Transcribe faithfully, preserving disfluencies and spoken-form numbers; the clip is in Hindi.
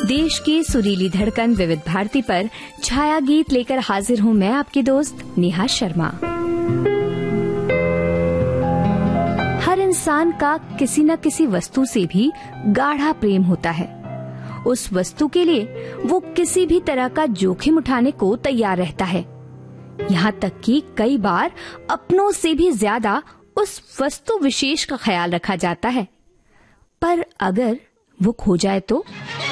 देश की सुरीली धड़कन विविध भारती पर छाया गीत लेकर हाजिर हूँ मैं, आपकी दोस्त नेहा शर्मा। हर इंसान का किसी न किसी वस्तु से भी गाढ़ा प्रेम होता है। उस वस्तु के लिए वो किसी भी तरह का जोखिम उठाने को तैयार रहता है। यहाँ तक कि कई बार अपनों से भी ज्यादा उस वस्तु विशेष का ख्याल रखा जाता है। पर अगर वो खो जाए तो